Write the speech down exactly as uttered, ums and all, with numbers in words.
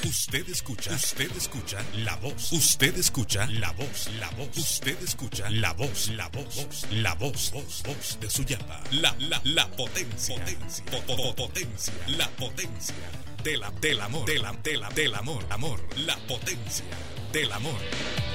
Usted escucha, usted escucha la voz. Usted escucha la voz, la voz. Usted escucha la voz, la voz, la voz, voz, voz de Suyapa. La, la, la potencia, potencia, po- po- potencia, la potencia de la, del amor, de la, de la, del amor, amor, la potencia del amor.